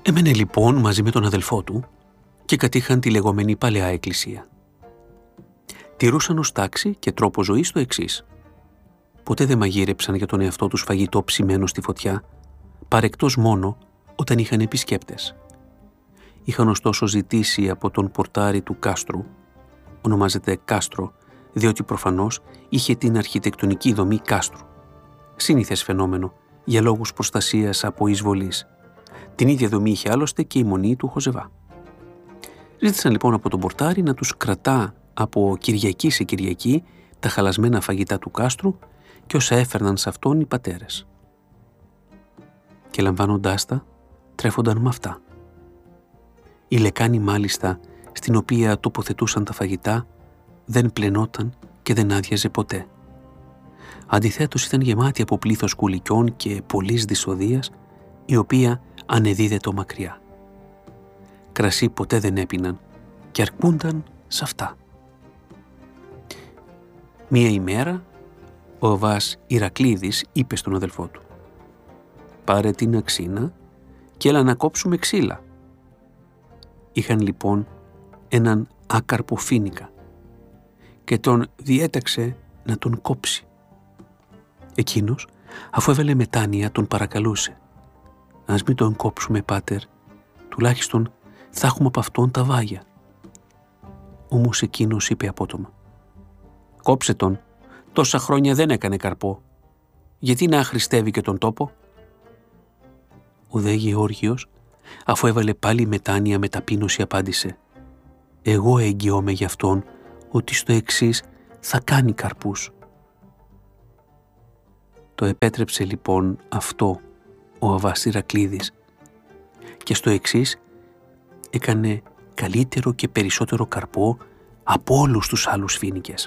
Έμενε λοιπόν μαζί με τον αδελφό του και κατήχαν τη λεγόμενη Παλαιά Εκκλησία. Τηρούσαν ως τάξη και τρόπο ζωής το εξής. Ποτέ δεν μαγείρεψαν για τον εαυτό τους φαγητό ψημένο στη φωτιά, παρεκτός μόνο όταν είχαν επισκέπτες. Είχαν ωστόσο ζητήσει από τον πορτάρι του κάστρου, ονομάζεται κάστρο, διότι προφανώς είχε την αρχιτεκτονική δομή κάστρου. Σύνηθες φαινόμενο για λόγους προστασίας από εισβολής. Την ίδια δομή είχε άλλωστε και η μονή του Χοζεβά. Ζήτησαν λοιπόν από τον πορτάρι να τους κρατά από Κυριακή σε Κυριακή τα χαλασμένα φαγητά του κάστρου και όσα έφερναν σε αυτόν οι πατέρες. Και λαμβάνοντάς τα, τρέφονταν με αυτά. Η λεκάνη μάλιστα, στην οποία τοποθετούσαν τα φαγητά, δεν πλενόταν και δεν άδειαζε ποτέ. Αντιθέτως ήταν γεμάτη από πλήθος κουλικιών και πολλής δυσοδείας, η οποία ανεδίδετο μακριά. Κρασί ποτέ δεν έπιναν και αρκούνταν σε αυτά. Μία ημέρα, ο Αββάς Ηρακλήδης είπε στον αδελφό του: «Πάρε την αξίνα και έλα να κόψουμε ξύλα». Είχαν λοιπόν έναν άκαρπο φοίνικα και τον διέταξε να τον κόψει. Εκείνος, αφού έβαλε μετάνοια, τον παρακαλούσε: «Ας μην τον κόψουμε, πάτερ, τουλάχιστον θα έχουμε από αυτόν τα βάγια». Όμως εκείνος είπε απότομα: «Κόψε τον, τόσα χρόνια δεν έκανε καρπό. Γιατί να αχρηστεύει και τον τόπο?» Ο δε Γεώργιος, αφού έβαλε πάλι μετάνοια με ταπείνωση, απάντησε: «Εγώ εγγυώμαι γι' αυτόν ότι στο εξής θα κάνει καρπούς». Το επέτρεψε λοιπόν αυτό ο Αββάς Ηρακλήδης και στο εξής έκανε καλύτερο και περισσότερο καρπό από όλους τους άλλους φοίνικες.